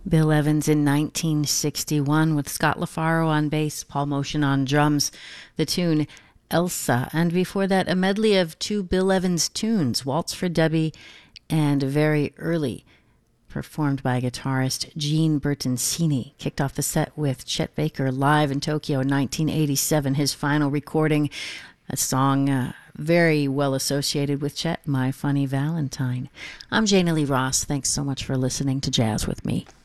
Bill Evans in 1961 with Scott LaFaro on bass, Paul Motion on drums. The tune Elsa, and before that a medley of two Bill Evans tunes, Waltz for Debbie and Very Early, performed by guitarist Gene Bertoncini. Kicked off the set with Chet Baker live in Tokyo in 1987, his final recording, a song very well associated with Chet, My Funny Valentine. I'm Jana Lee Ross. Thanks so much for listening to Jazz with Me.